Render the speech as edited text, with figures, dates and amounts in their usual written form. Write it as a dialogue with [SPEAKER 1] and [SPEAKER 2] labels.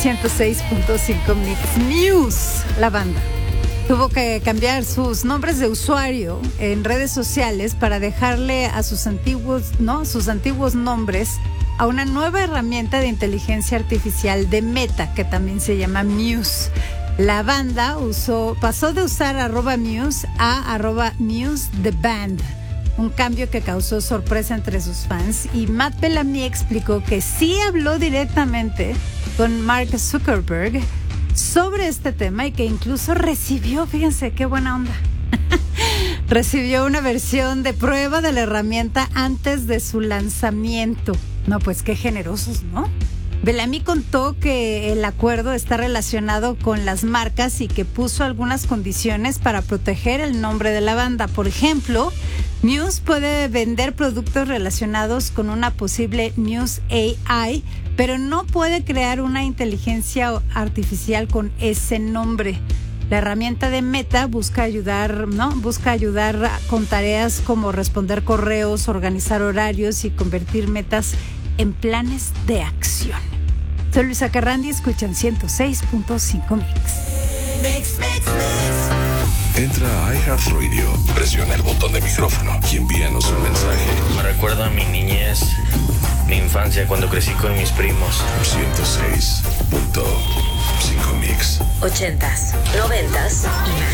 [SPEAKER 1] 106.5 Mix. Muse, la banda, tuvo que cambiar sus nombres de usuario en redes sociales para dejarle a sus antiguos nombres a una nueva herramienta de inteligencia artificial de Meta, que también se llama Muse. La banda pasó de usar @Muse a @Muse The Band, un cambio que causó sorpresa entre sus fans, y Matt Bellamy explicó que sí habló directamente con Mark Zuckerberg sobre este tema y que incluso recibió, fíjense qué buena onda, recibió una versión de prueba de la herramienta antes de su lanzamiento. No, pues qué generosos, ¿no? Bellamy contó que el acuerdo está relacionado con las marcas y que puso algunas condiciones para proteger el nombre de la banda. Por ejemplo, Muse puede vender productos relacionados con una posible Muse AI, pero no puede crear una inteligencia artificial con ese nombre. La herramienta de Meta busca ayudar con tareas como responder correos, organizar horarios y convertir metas en planes de acción. Soy Luisa Carrandi, escuchan 106.5 Mix.
[SPEAKER 2] Entra a iHeartRadio, presiona el botón de micrófono y envíanos un mensaje.
[SPEAKER 3] Me recuerda a mi niñez, mi infancia cuando crecí con mis primos.
[SPEAKER 2] 106.5 Mix.
[SPEAKER 4] 80s, 90s y